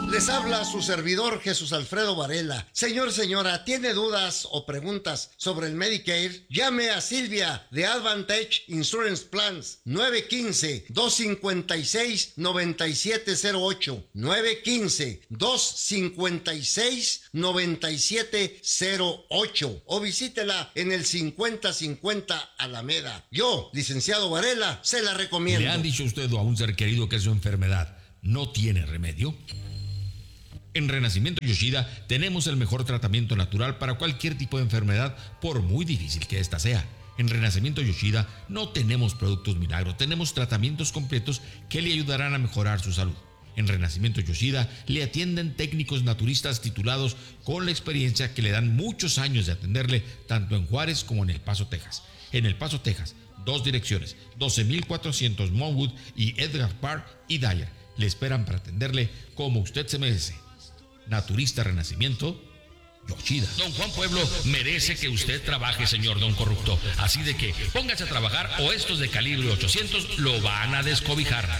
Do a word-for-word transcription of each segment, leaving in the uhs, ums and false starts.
Les habla su servidor Jesús Alfredo Varela. Señor, señora, ¿tiene dudas o preguntas sobre el Medicare? Llame a Silvia de Advantage Insurance Plans nueve uno cinco, dos cinco seis, nueve siete cero ocho nueve uno cinco, dos cinco seis, nueve siete cero ocho o visítela en el cincuenta cincuenta Alameda. Yo, licenciado Varela, se la recomiendo. ¿Le han dicho usted a un ser querido que su enfermedad no tiene remedio? En Renacimiento Yoshida tenemos el mejor tratamiento natural para cualquier tipo de enfermedad, por muy difícil que ésta sea. En Renacimiento Yoshida no tenemos productos milagros, tenemos tratamientos completos que le ayudarán a mejorar su salud. En Renacimiento Yoshida le atienden técnicos naturistas titulados con la experiencia que le dan muchos años de atenderle tanto en Juárez como en El Paso, Texas. En El Paso, Texas, dos direcciones, doce mil cuatrocientos Monwood y Edgar Park y Dyer. Le esperan para atenderle como usted se merece. Naturista Renacimiento Yoshida. Don Juan Pueblo merece que usted trabaje, señor Don Corrupto. Así de que póngase a trabajar o estos de calibre ochocientos lo van a descobijar.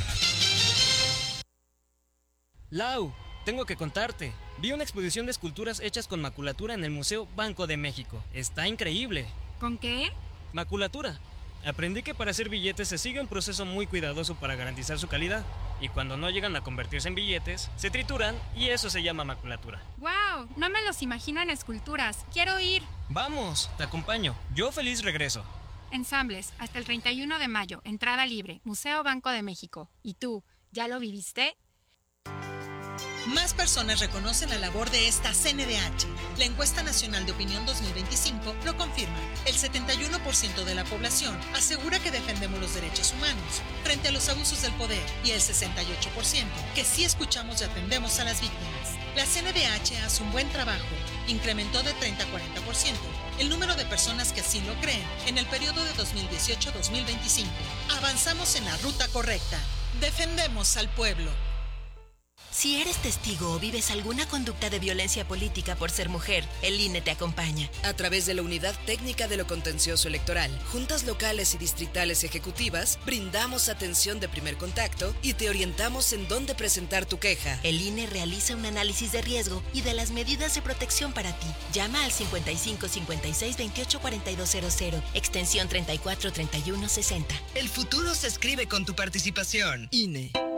Lau, tengo que contarte. Vi una exposición de esculturas hechas con maculatura en el Museo Banco de México. Está increíble. ¿Con qué? Maculatura. Aprendí que para hacer billetes se sigue un proceso muy cuidadoso para garantizar su calidad. Y cuando no llegan a convertirse en billetes, se trituran y eso se llama maculatura. ¡Wow! No me los imagino en esculturas. ¡Quiero ir! Vamos, te acompaño. Yo feliz regreso. Ensambles, hasta el treinta y uno de mayo. Entrada libre. Museo Banco de México. ¿Y tú, ya lo viviste? Más personas reconocen la labor de esta C N D H. La encuesta nacional de opinión dos mil veinticinco lo confirma. El setenta y uno por ciento de la población asegura que defendemos los derechos humanos frente a los abusos del poder y el sesenta y ocho por ciento que sí escuchamos y atendemos a las víctimas. La C N D H hace un buen trabajo. Incrementó de treinta a cuarenta por ciento el número de personas que así lo creen en el periodo de dos mil dieciocho a dos mil veinticinco. Avanzamos en la ruta correcta. Defendemos al pueblo. Si eres testigo o vives alguna conducta de violencia política por ser mujer, el I N E te acompaña. A través de la Unidad Técnica de lo Contencioso Electoral, juntas locales y distritales ejecutivas, brindamos atención de primer contacto y te orientamos en dónde presentar tu queja. El I N E realiza un análisis de riesgo y de las medidas de protección para ti. Llama al cincuenta y cinco cincuenta y seis veintiocho cuarenta y dos cero cero, extensión treinta y cuatro treinta y uno sesenta. El futuro se escribe con tu participación. I N E.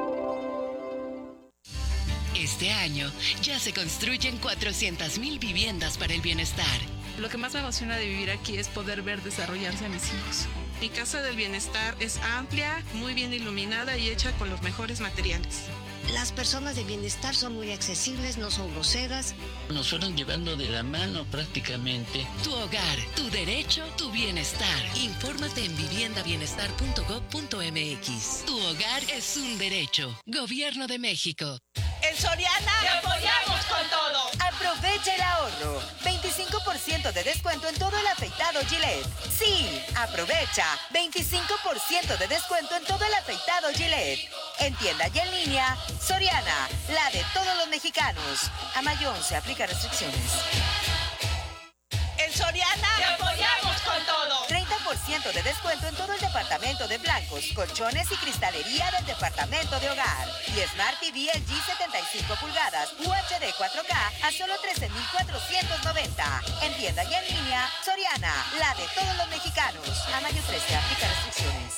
Este año ya se construyen cuatrocientas mil viviendas para el bienestar. Lo que más me emociona de vivir aquí es poder ver desarrollarse a mis hijos. Mi casa del bienestar es amplia, muy bien iluminada y hecha con los mejores materiales. Las personas de bienestar son muy accesibles, no son groseras. Nos fueron llevando de la mano prácticamente. Tu hogar, tu derecho, tu bienestar. Infórmate en vivienda bienestar punto gob punto m x. Tu hogar es un derecho. Gobierno de México. En Soriana te apoyamos con todo. Aprovecha el ahorro. veinticinco por ciento de descuento en todo el afeitado Gillette. Sí, aprovecha. veinticinco por ciento de descuento en todo el afeitado Gillette. En tienda y en línea, Soriana, la de todos los mexicanos. A mayo once, aplica restricciones. En Soriana te apoyamos con todo. treinta por ciento de descuento en todo el departamento de blancos, colchones y cristalería del departamento de hogar. Y Smart T V L G setenta y cinco pulgadas U H D cuatro K a solo trece mil cuatrocientos noventa. En tienda y en línea, Soriana, la de todos los mexicanos. A mayo trece, aplica restricciones.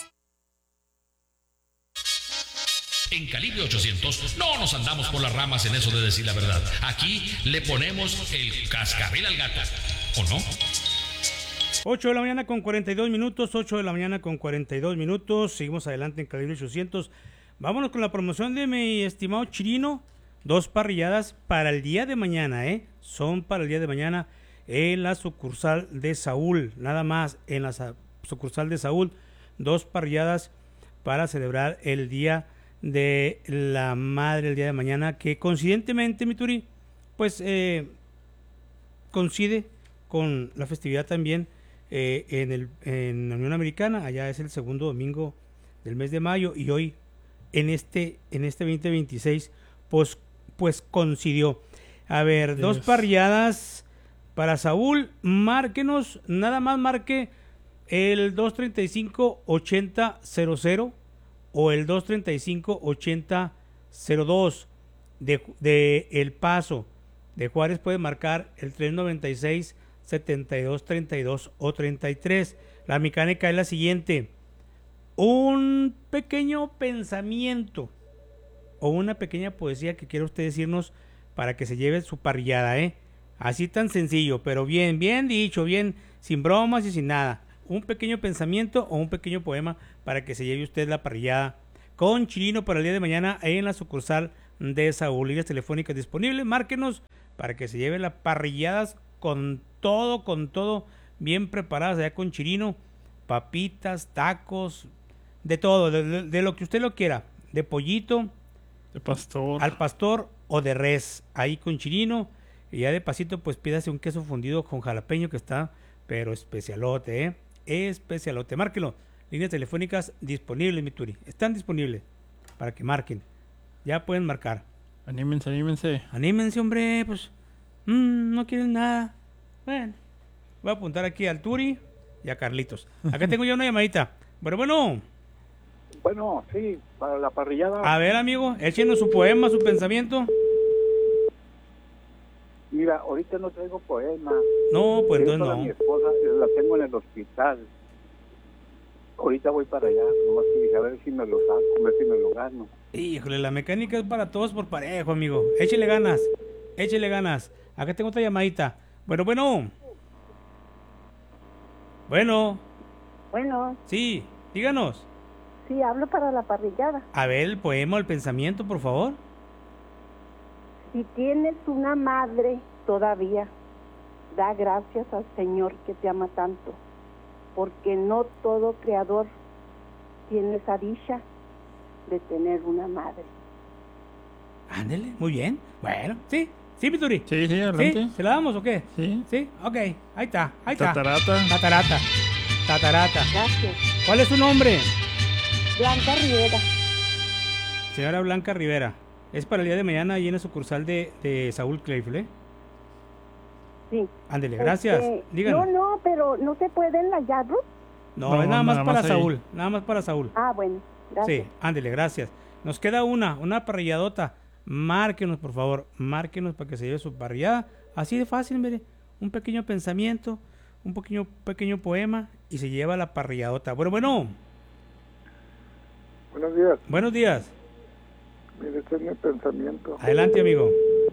En Calibre ochocientos no nos andamos por las ramas en eso de decir la verdad. Aquí le ponemos el cascabel al gato, ¿o no? ocho de la mañana con cuarenta y dos minutos, ocho de la mañana con cuarenta y dos minutos. Seguimos adelante en Calibre ochocientos. Vámonos con la promoción de mi estimado Chirino. Dos parrilladas para el día de mañana, ¿eh? Son para el día de mañana en la sucursal de Saúl. Nada más en la sucursal de Saúl. Dos parrilladas para celebrar el día de la madre el día de mañana, que coincidentemente, mi Turi, pues eh, coincide con la festividad también eh, en, el, en la Unión Americana. Allá es el segundo domingo del mes de mayo y hoy en este en este veinte veintiséis pues, pues coincidió. A ver, Dios. Dos parrilladas para Saúl. Márquenos, nada más marque el dos treinta y cinco ochenta cero cero o el dos treinta y cinco ochenta cero dos. de, de El Paso, de Juárez, puede marcar el tres noventa y seis, setenta y dos, treinta y dos o treinta y tres. La mecánica es la siguiente: un pequeño pensamiento o una pequeña poesía que quiera usted decirnos para que se lleve su parrillada, ¿eh? Así tan sencillo, pero bien, bien dicho, bien, sin bromas y sin nada. Un pequeño pensamiento o un pequeño poema para que se lleve usted la parrillada con Chirino para el día de mañana en la sucursal de Saúl. Líneas telefónicas disponibles, márquenos para que se lleve las parrilladas con todo, con todo bien preparadas allá con Chirino, papitas, tacos, de todo, de, de, de lo que usted lo quiera, de pollito, de pastor, al pastor o de res, ahí con Chirino. Y ya de pasito pues pídase un queso fundido con jalapeño que está pero especialote, eh, especialote. Márquelo, líneas telefónicas disponibles, mi Turi, están disponibles para que marquen, ya pueden marcar. Anímense, anímense. Anímense, hombre, pues mmm, no quieren nada. Bueno, voy a apuntar aquí al Turi y a Carlitos. Acá tengo ya una llamadita. Bueno, bueno. Bueno, sí, para la parrillada. A ver, amigo, échenos su poema, su pensamiento. Mira, ahorita no traigo poema. No, pues entonces no. Mi esposa la tengo en el hospital. Ahorita voy para allá, nomás que dije, a ver si me lo saco, a ver si me lo gano. Híjole, la mecánica es para todos por parejo, amigo. Échele ganas, échele ganas. Acá tengo otra llamadita. Bueno, bueno. Bueno. Bueno. Sí, díganos. Sí, hablo para la parrillada. A ver, el poema o el pensamiento, por favor. Si tienes una madre todavía, da gracias al Señor que te ama tanto, porque no todo creador tiene esa dicha de tener una madre. Ándele, muy bien. Bueno, sí, sí, Pituri. Sí, sí, adelante. ¿Sí? ¿Se la damos o qué? Sí. Sí, ok, ahí está, ahí está. Tatarata. Tatarata. Tatarata. Gracias. ¿Cuál es su nombre? Blanca Rivera. Señora Blanca Rivera. Es para el día de mañana ahí en la sucursal de, de Saúl Clayfield, ¿eh? Sí. Ándele, gracias. Este, Díganos. no, no, pero ¿no se puede en la Yarrow? No, No, es nada más nada para más ahí. Saúl, nada más para Saúl. Ah, bueno, gracias. Sí, ándele, gracias. Nos queda una, una parrilladota. Márquenos, por favor, márquenos para que se lleve su parrillada. Así de fácil, mire, un pequeño pensamiento, un pequeño, pequeño poema y se lleva la parrilladota. Bueno, bueno. Buenos días. Buenos días. Mire, este es mi pensamiento. Adelante, amigo.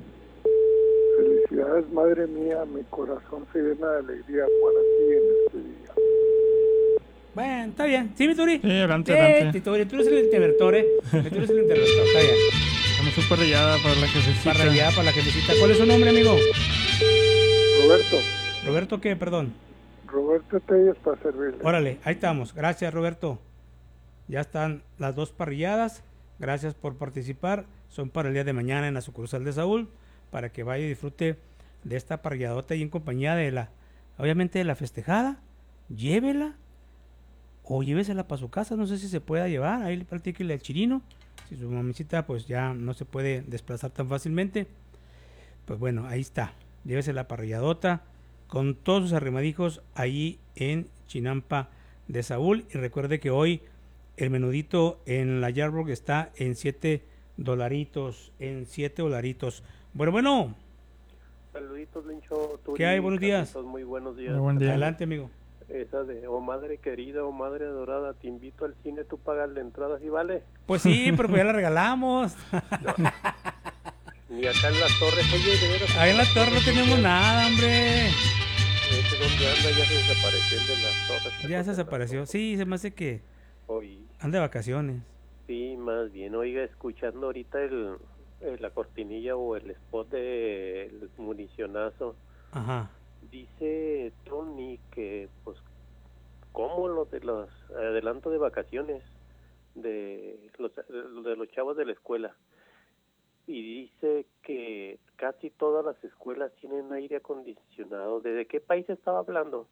Felicidades, madre mía, mi corazón se llena de alegría para ti en este día. Bueno, está bien. ¿Sí, mi Turi? Sí, adelante, Sí, adelante. Turi, tú eres el interventor, ¿eh? Tú eres el interventor, está bien. Damos su parrillada para la jefecita. Parrillada para la jefecita. ¿Cuál es su nombre, amigo? Roberto. ¿Roberto qué, perdón? Roberto Telles para servirle. Órale, ahí estamos. Gracias, Roberto. Ya están las dos parrilladas. Gracias por participar. Son para el día de mañana en la sucursal de Saúl, para que vaya y disfrute de esta parrilladota y en compañía de la, obviamente de la festejada. Llévela o llévesela para su casa. No sé si se pueda llevar. Ahí le platíquele al Chirino. Si su mamicita pues ya no se puede desplazar tan fácilmente, pues bueno, ahí está. Llévese la parrilladota con todos sus arrimadijos ahí en Chinampa de Saúl. Y recuerde que hoy el menudito en la Yarbrough está en siete dolaritos, en siete dolaritos. Bueno, bueno. Saluditos, Lencho. Turi, ¿Qué hay? Buenos días. Carlitos, muy buenos días. Muy buen día. Adelante, amigo. Esa de, oh madre querida, oh madre adorada, te invito al cine, tú pagas la entrada, ¿sí vale? Pues sí, pero pues ya la regalamos. No. Ni acá en las torres, oye, de veras. Ahí en la torre no tenemos nada, hombre. Este donde anda ya se desapareció el de las torres. Ya se desapareció. Sí, se me hace que Oye, anda de vacaciones. sí, más bien, oiga, escuchando ahorita el, el- la cortinilla o el spot del municionazo. Ajá. Dice Tony que, pues, como los de los adelanto de vacaciones de los, de los chavos de la escuela. Y dice que casi todas las escuelas tienen aire acondicionado. ¿De qué país estaba hablando?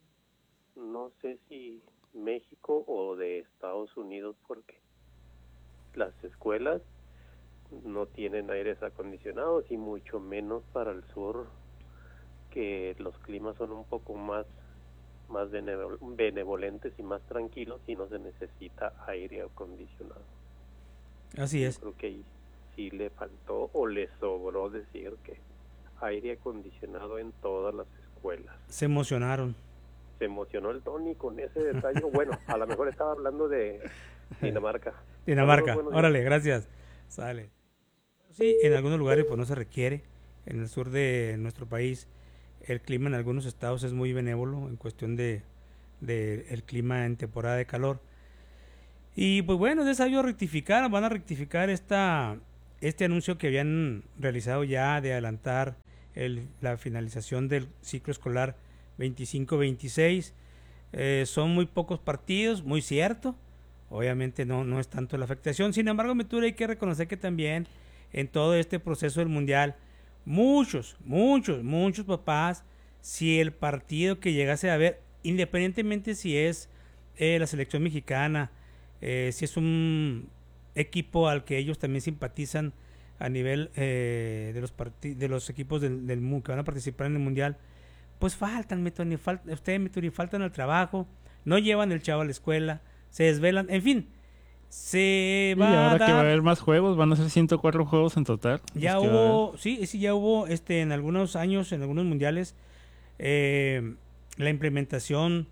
No sé si México o de Estados Unidos, porque las escuelas no tienen aires acondicionados y mucho menos para el sur, que los climas son un poco más más benevol- benevolentes y más tranquilos y no se necesita aire acondicionado. Así es. Creo que ahí sí le faltó o le sobró decir que aire acondicionado en todas las escuelas. Se emocionaron. Se emocionó el Tony con ese detalle. Bueno, a lo mejor estaba hablando de Dinamarca. Dinamarca, Bueno, bueno, órale, gracias. Sale. Sí, en algunos lugares pues no se requiere. En el sur de nuestro país el clima en algunos estados es muy benévolo en cuestión de, de el clima en temporada de calor. Y pues bueno, es sabio rectificar, van a rectificar esta este anuncio que habían realizado ya de adelantar el, la finalización del ciclo escolar veinticinco veintiséis. Eh, son muy pocos partidos, muy cierto. Obviamente no, no es tanto la afectación. Sin embargo, me tuve que reconocer que también en todo este proceso del mundial, muchos, muchos, muchos papás, si el partido que llegase a ver, independientemente si es eh, la selección mexicana, eh, si es un equipo al que ellos también simpatizan a nivel eh, de los parti- de los equipos del, del mu- que van a participar en el mundial, pues faltan, Tony, faltan, ustedes, Tony, faltan al trabajo, no llevan el chavo a la escuela, se desvelan, en fin, se va y ahora a dar, que va a haber más juegos, van a ser ciento cuatro juegos en total. ya Los que hubo, sí, sí, ya hubo este en algunos años, en algunos mundiales, eh, la implementación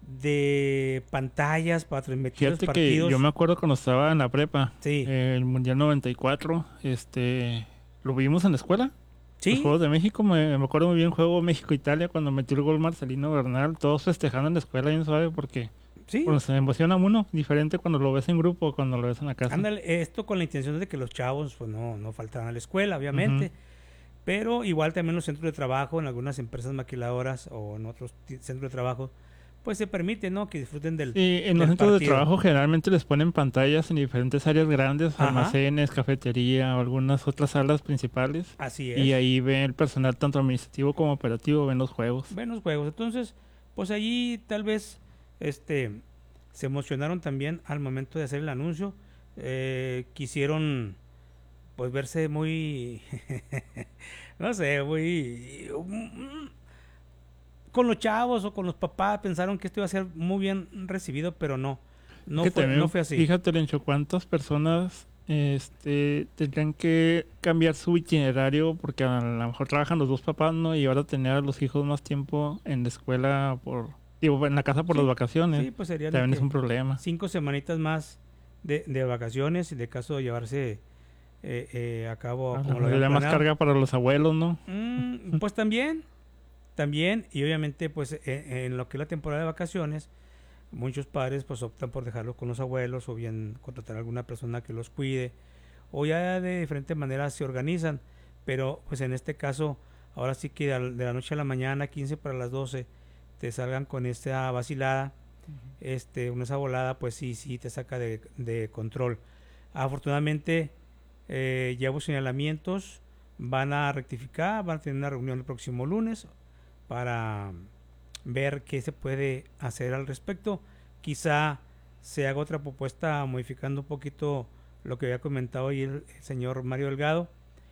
de pantallas para transmitir los Fíjate partidos. que yo me acuerdo cuando estaba en la prepa, sí. eh, el Mundial noventa y cuatro, este, lo vimos en la escuela. ¿Sí? Los Juegos de México, me, me acuerdo muy bien el juego México-Italia cuando metió el gol Marcelino Bernal, todos festejando en la escuela, bien suave, porque sí, pues, se emociona uno, diferente cuando lo ves en grupo o cuando lo ves en la casa. Ándale, esto con la intención de que los chavos pues no, no faltaran a la escuela, obviamente, uh-huh. pero igual también los centros de trabajo, en algunas empresas maquiladoras o en otros t- centros de trabajo, pues se permite, ¿no?, que disfruten del Sí, en los del centros partido. de trabajo generalmente les ponen pantallas en diferentes áreas grandes, Ajá. almacenes, cafetería o algunas otras salas principales. Así es. Y ahí ve el personal tanto administrativo como operativo, ven los juegos. Ven los juegos. Entonces, pues allí tal vez este se emocionaron también al momento de hacer el anuncio. Eh, quisieron pues verse muy, no sé, muy... con los chavos o con los papás pensaron que esto iba a ser muy bien recibido, pero no, no, fue, también, no fue así. Fíjate, Lencho, cuántas personas este, tendrían que cambiar su itinerario porque a lo mejor trabajan los dos papás, ¿no? Y ahora tener a los hijos más tiempo en la escuela, por digo, en la casa por sí, las vacaciones, sí, pues sería también es un problema. Cinco semanitas más de, de vacaciones y de caso de llevarse eh, eh, a cabo Ah, como lo había más carga para los abuelos, ¿no? Mm, pues también, también, y obviamente pues en, en lo que es la temporada de vacaciones, muchos padres pues optan por dejarlos con los abuelos o bien contratar a alguna persona que los cuide o ya de diferentes maneras se organizan, pero pues en este caso ahora sí que de la noche a la mañana, quince para las doce, te salgan con esta vacilada, uh-huh. este, una esa volada, pues sí, sí te saca de, de control. Afortunadamente eh, ya hubo señalamientos, van a rectificar, van a tener una reunión el próximo lunes para ver qué se puede hacer al respecto. Quizá se haga otra propuesta modificando un poquito lo que había comentado hoy el, el señor Mario Delgado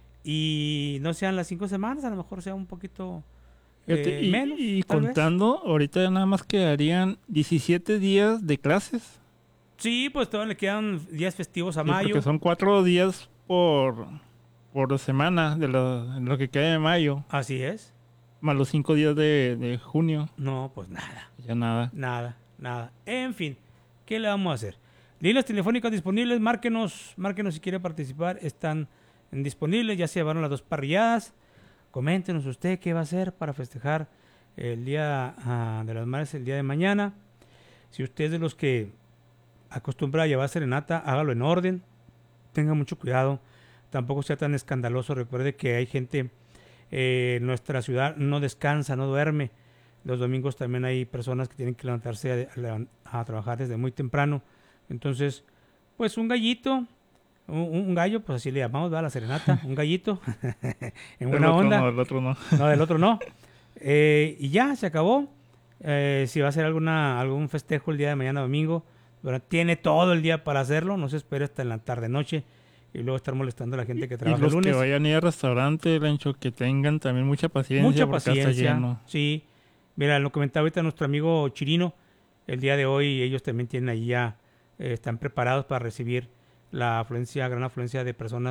y no sean las cinco semanas, a lo mejor sea un poquito eh, y, menos. Y contando, vez. ahorita ya nada más quedarían diecisiete días de clases. Sí, pues todavía le quedan días festivos a sí, mayo. Porque son cuatro días por, por semana de lo, de lo que queda de mayo. Así es. Más los cinco días de, de junio. No, pues nada. Ya nada. Nada, nada. En fin, ¿qué le vamos a hacer? Líneas telefónicas disponibles, márquenos, márquenos si quiere participar, están disponibles, ya se llevaron las dos parrilladas. Coméntenos usted qué va a hacer para festejar el Día uh, de las Madres el día de mañana. Si usted es de los que acostumbra a llevar serenata, hágalo en orden, tenga mucho cuidado, tampoco sea tan escandaloso. Recuerde que hay gente eh, en nuestra ciudad, no descansa, no duerme. Los domingos también hay personas que tienen que levantarse a, a trabajar desde muy temprano. Entonces, pues un gallito, un, un gallo, pues así le llamamos, ¿verdad? La serenata, un gallito, en buena onda. No, del otro no. No, del otro no. Eh, y ya, se acabó. Eh, si va a hacer alguna algún festejo el día de mañana domingo, bueno, tiene todo el día para hacerlo, no se espere hasta en la tarde-noche y luego estar molestando a la gente que trabaja y los el lunes. Que vayan a ir al restaurante, Lencho, que tengan también mucha paciencia. Mucha porque paciencia, está lleno. sí. Mira, lo comentaba ahorita nuestro amigo Chirino, el día de hoy ellos también tienen ahí ya, eh, están preparados para recibir la afluencia, gran afluencia de personas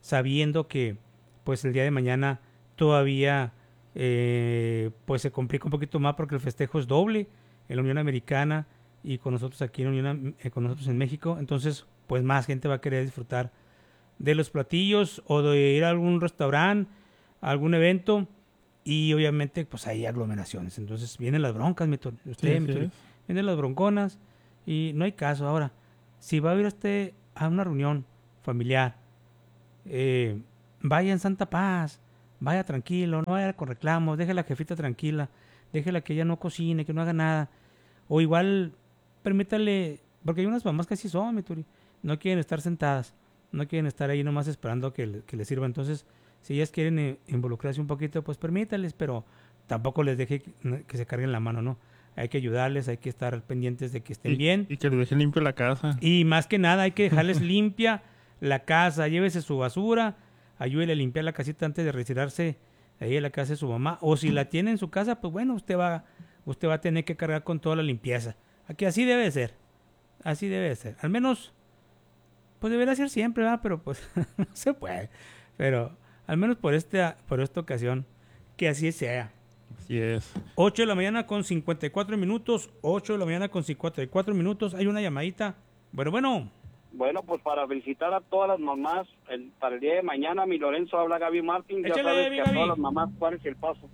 sabiendo que pues el día de mañana todavía eh, pues se complica un poquito más porque el festejo es doble en la Unión Americana y con nosotros aquí en Unión, eh, con nosotros en México. Entonces pues más gente va a querer disfrutar de los platillos o de ir a algún restaurante, a algún evento, y obviamente pues hay aglomeraciones. Entonces vienen las broncas, mi Tony, usted, Sí, mi sí Tony, es. vienen las bronconas y no hay caso. Ahora, si va a ir usted a una reunión familiar, eh, vaya en santa paz, vaya tranquilo, no vaya con reclamos, deje a la jefita tranquila, déjela que ella no cocine, que no haga nada, o igual permítale, porque hay unas mamás que así son, mi Turi, no quieren estar sentadas, no quieren estar ahí nomás esperando que, le- que les sirva. Entonces, si ellas quieren eh, involucrarse un poquito, pues permítales, pero tampoco les deje que, que se carguen la mano, ¿no? Hay que ayudarles, hay que estar pendientes de que estén Y, bien. y que les deje limpio la casa. Y más que nada hay que dejarles limpia la casa, llévese su basura, ayúdele a limpiar la casita antes de retirarse ahí a la casa de su mamá. O si la tiene en su casa, pues bueno, usted va, usted va a tener que cargar con toda la limpieza. Aquí así debe ser, así debe ser. Al menos, pues debería ser siempre, ¿verdad? Pero pues no se puede. Pero al menos por esta, por esta ocasión, que así sea. Así es. ocho de la mañana con cincuenta y cuatro minutos, ocho de la mañana con cincuenta y cuatro minutos, hay una llamadita. Bueno, bueno. Bueno, pues para felicitar a todas las mamás el, para el día de mañana, mi Lorenzo habla Gaby Martín. Ya Échale, sabes mi que a Gaby. todas las mamás, ¿cuál es el paso?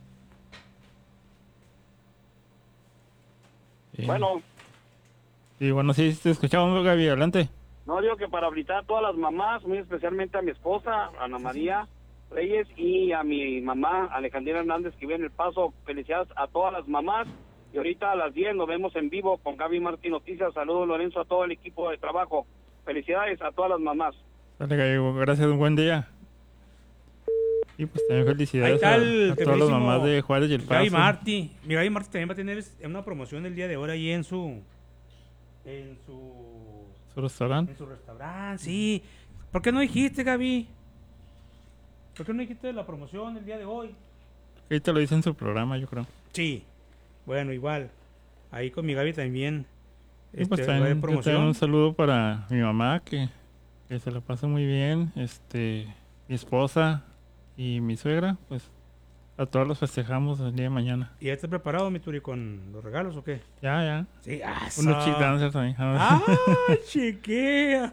Sí. Bueno, Sí, bueno, sí, te escuchamos, Gaby, adelante. no digo que para felicitar a todas las mamás, muy especialmente a mi esposa, Ana María Reyes, y a mi mamá, Alejandra Hernández, que vive en El Paso. Felicidades a todas las mamás. Y ahorita a las diez nos vemos en vivo con Gaby Martín Noticias. Saludos, Lorenzo, a todo el equipo de trabajo. Felicidades a todas las mamás. Dale, Gaby, gracias, un buen día. Y pues también Ahí felicidades está a, el a todas las queridísimo mamás de Juárez y El Paso. Gaby Martí. Mi Gaby Martí también va a tener es- una promoción el día de hoy ahí en su en su ¿Su restaurante? en su restaurante, sí. ¿Por qué no dijiste, Gaby? ¿Por qué no dijiste de la promoción el día de hoy? Ahorita lo dice en su programa, yo creo. Sí. Bueno, igual. Ahí con mi Gaby también. Y pues este, va a haber también, yo promoción. también un saludo para mi mamá, que, que se la pasa muy bien, este, mi esposa y mi suegra, pues a todos los festejamos el día de mañana. ¿Y ya estás preparado, mi Turi, con los regalos o qué? Ya, ya. Sí, ah, Unos so- chick dancers también. ¡Ah, chiquillo!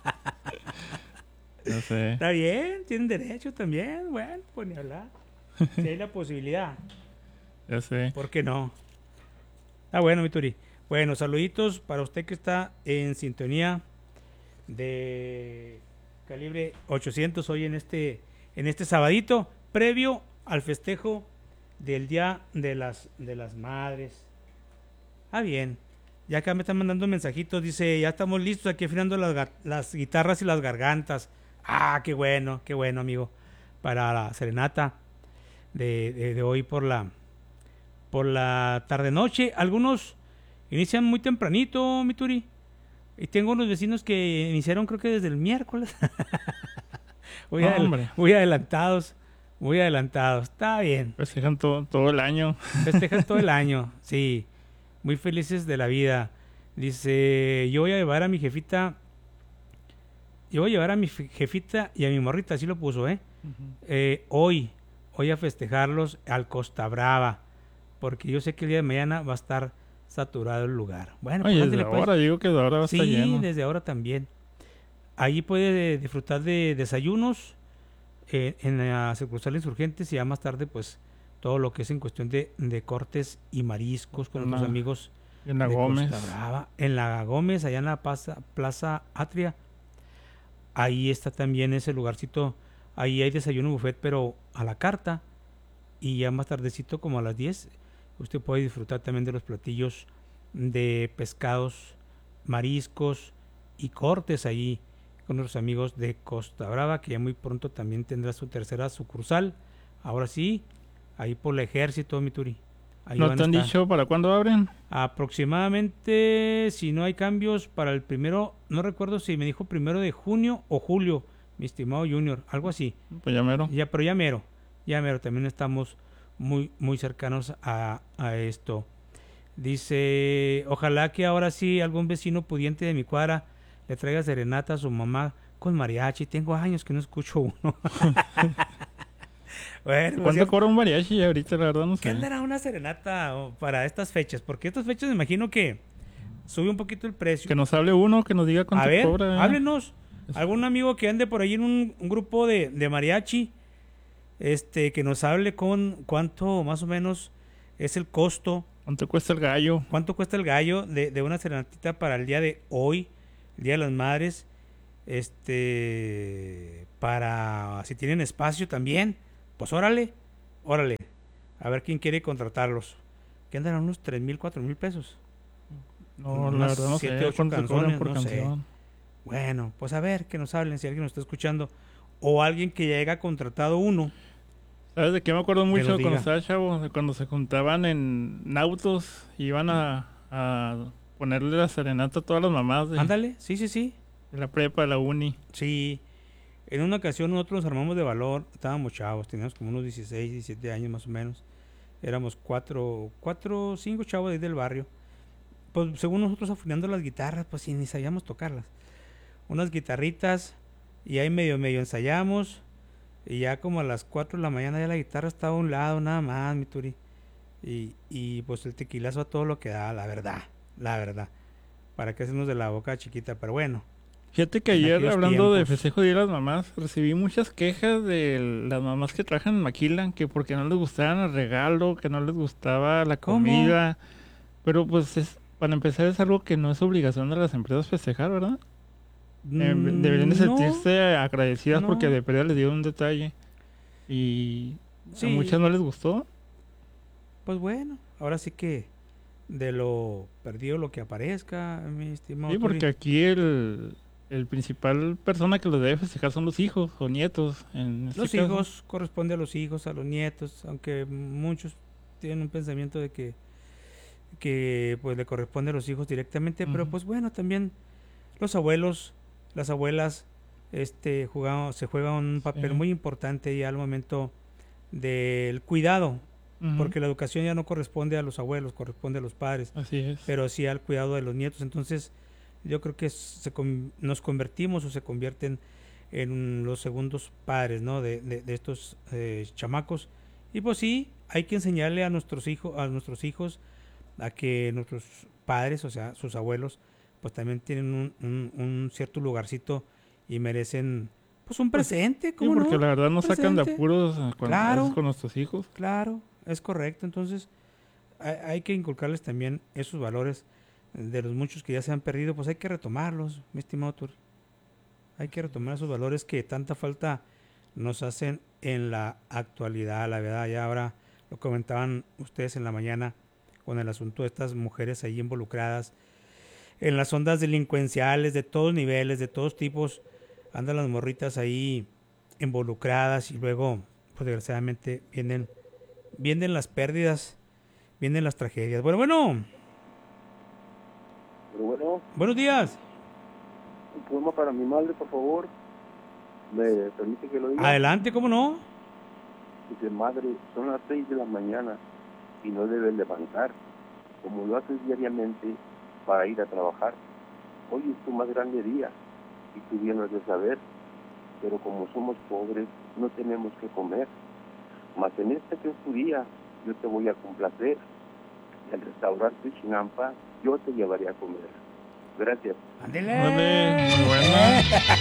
No sé. Está bien, tienen derecho también. Bueno, pues ni hablar. Si hay la posibilidad. Ya sé. ¿Por qué no? Ah, bueno, mi Turi. Bueno, saluditos para usted que está en sintonía de calibre ochocientos hoy en este en este sabadito previo al festejo del Día de las de las Madres. Ah, bien. Ya acá me están mandando mensajitos, dice, ya estamos listos aquí afinando las, ga- las guitarras y las gargantas. Ah, qué bueno, qué bueno, amigo. Para la serenata de, de, de hoy por la por la tarde noche. Algunos inician muy tempranito, mi Turi. Y tengo unos vecinos que iniciaron creo que desde el miércoles. muy, No, adel- hombre. muy adelantados, muy adelantados. Está bien. Festejan todo, todo el año. Festejan todo el año, sí. Muy felices de la vida. Dice, yo voy a llevar a mi jefita, yo voy a llevar a mi fe- jefita y a mi morrita, así lo puso, ¿eh? Eh, hoy, hoy a festejarlos al Costa Brava, porque yo sé que el día de mañana va a estar saturado el lugar. Bueno, Oye, pues, desde ándele, pues. ahora, digo que de ahora va a Sí, estar lleno. desde ahora también. Ahí puede disfrutar de desayunos eh, en la sucursal Insurgentes y ya más tarde, pues, todo lo que es en cuestión de, de cortes y mariscos con En nuestros la- amigos en la de Gómez. Costa Brava. En la Gómez, allá en la plaza, plaza Atria. Ahí está también ese lugarcito. Ahí hay desayuno buffet, pero a la carta. Y ya más tardecito, como a las diez, usted puede disfrutar también de los platillos de pescados, mariscos y cortes ahí con nuestros amigos de Costa Brava, que ya muy pronto también tendrá su tercera sucursal. Ahora sí, ahí por el ejército, mi Turi. Ahí ¿No van te a han estar. dicho para cuándo abren? Aproximadamente, si no hay cambios, para el primero, no recuerdo si me dijo primero de junio o julio, mi estimado Junior, algo así. Pues ya mero. Ya, pero ya mero, ya mero, también estamos muy, muy cercanos a, a esto. Dice, ojalá que ahora sí algún vecino pudiente de mi cuadra le traiga serenata a su mamá con mariachi. Tengo años que no escucho uno. Bueno, ¿cuánto pues, cobra un mariachi ahorita? La verdad no sé. ¿Qué andará una serenata oh, para estas fechas? Porque estas fechas me imagino que sube un poquito el precio. Que nos hable uno, que nos diga cuánto A ver, cobra. ¿eh? háblenos. Algún amigo que ande por ahí en un, un grupo de, de mariachi, este, que nos hable con cuánto más o menos es el costo. ¿Cuánto cuesta el gallo? ¿Cuánto cuesta el gallo de, de una serenatita para el día de hoy, el Día de las Madres? Este, para si tienen espacio también, pues órale, órale. A ver quién quiere contratarlos. ¿Qué andan a unos tres mil, cuatro mil pesos? No, la verdad no sé. ¿Cuánto cobran por canción? Bueno, pues a ver, que nos hablen si alguien nos está escuchando o alguien que ya haya contratado uno. ¿Sabes de qué me acuerdo mucho diga. cuando estaba chavo? De cuando se juntaban en autos y iban a, a ponerle la serenata a todas las mamás. De, Ándale, sí, sí, sí. De la prepa, de la uni. Sí, en una ocasión nosotros nos armamos de valor, estábamos chavos, teníamos como unos dieciséis, diecisiete años más o menos. Éramos cuatro, cuatro, cinco chavos de ahí del barrio. Pues según nosotros afinando las guitarras, pues sí, ni sabíamos tocarlas. Unas guitarritas y ahí medio medio ensayamos y ya como a las cuatro de la mañana ya la guitarra estaba a un lado nada más, mi Turi, y, y pues el tequilazo a todo lo que da, la verdad, la verdad, para que hacernos de la boca chiquita, pero bueno. Fíjate que ayer hablando tiempos. de festejo de las mamás, recibí muchas quejas de las mamás que trabajan en Maquilan, que porque no les gustaba el regalo, que no les gustaba la comida, ¿cómo? Pero pues es, para empezar es algo que no es obligación de las empresas festejar, ¿verdad? Eh, deberían de sentirse no, agradecidas no. porque de pérdida les dio un detalle y sí. A muchas no les gustó. Pues bueno, ahora sí que de lo perdido lo que aparezca, mi estimado. Sí, porque aquí el, el principal persona que lo debe festejar son los hijos o nietos. En este los caso. hijos, corresponde a los hijos, a los nietos, aunque muchos tienen un pensamiento de que que pues le corresponde a los hijos directamente, uh-huh. pero pues bueno, también los abuelos, las abuelas este jugaban, se juegan un papel sí. muy importante ya al momento del cuidado, uh-huh. porque la educación ya no corresponde a los abuelos, corresponde a los padres. Así es. Pero sí al cuidado de los nietos. Entonces yo creo que se con, nos convertimos o se convierten en los segundos padres, ¿no? de, de, de estos eh, chamacos. Y pues sí, hay que enseñarle a nuestros hijos, a nuestros hijos a que nuestros padres, o sea, sus abuelos, pues también tienen un, un, un cierto lugarcito y merecen pues un presente, ¿cómo sí, porque no? la verdad nos presente. sacan de apuros cuando claro, con nuestros hijos. Claro, es correcto. Entonces hay, hay que inculcarles también esos valores de los muchos que ya se han perdido, pues hay que retomarlos, mi estimado Turi. Hay que retomar esos valores que tanta falta nos hacen en la actualidad, la verdad. Ya ahora lo comentaban ustedes en la mañana con el asunto de estas mujeres ahí involucradas en las ondas delincuenciales de todos niveles, de todos tipos, andan las morritas ahí involucradas y luego, pues desgraciadamente vienen, vienen las pérdidas, vienen las tragedias. Bueno, bueno. Pero bueno. Buenos días. Un poema para mi madre, por favor. ¿Me permite que lo diga? Adelante, ¿cómo no? Dice, madre, son las seis de la mañana y no debes levantar, como lo haces diariamente para ir a trabajar. Hoy es tu más grande día y tú bien lo has de saber, pero como somos pobres no tenemos que comer. Mas en este que es tu día yo te voy a complacer. El restaurante Chinampa yo te llevaré a comer. Gracias. ¡Ándele! Muy bueno.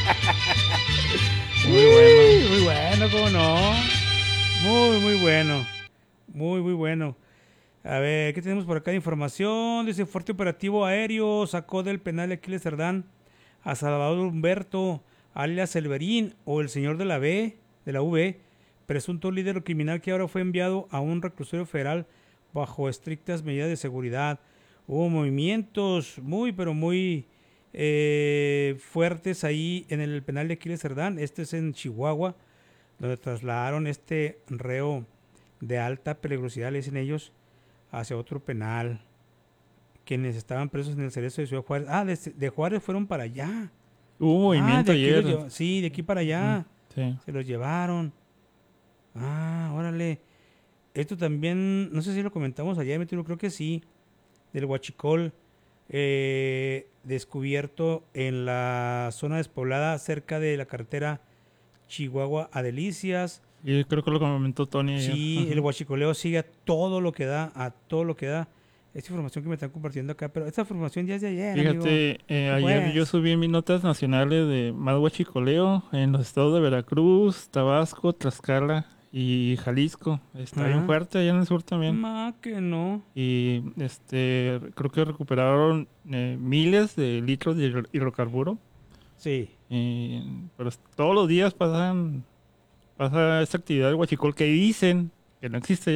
Muy bueno. Muy bueno, ¿cómo no? Muy, muy bueno. Muy, muy bueno. A ver, ¿qué tenemos por acá de información? Dice, fuerte operativo aéreo sacó del penal de Aquiles Cerdán a Salvador Humberto, alias Selverín, o el señor de la B, de la U B, presunto líder criminal que ahora fue enviado a un reclusorio federal bajo estrictas medidas de seguridad. Hubo movimientos muy, pero muy eh, fuertes ahí en el penal de Aquiles Cerdán. Este es en Chihuahua, donde trasladaron este reo de alta peligrosidad, le dicen ellos, hacia otro penal. Quienes estaban presos en el cerezo de Ciudad Juárez. Ah, de, de Juárez fueron para allá. Hubo movimiento ah, ayer. Llev- sí, de aquí para allá. Sí. Se los llevaron. Ah, órale. Esto también, no sé si lo comentamos allá, creo que sí, del Huachicol. eh, descubierto en la zona despoblada cerca de la carretera Chihuahua a Delicias. Y creo que lo comentó Tony. Sí, Ajá. el huachicoleo sigue a todo lo que da, a todo lo que da. Esta información que me están compartiendo acá, pero esta información ya es de ayer, Fíjate, amigo. eh, ayer Pues. yo subí mis notas nacionales de más huachicoleo en los estados de Veracruz, Tabasco, Tlaxcala y Jalisco. Está Ajá. bien fuerte allá en el sur también. Ma, que no. Y este creo que recuperaron eh, miles de litros de hidro- hidrocarburo. Sí. Y, pero todos los días pasan pasa esta actividad de huachicol que dicen que no existe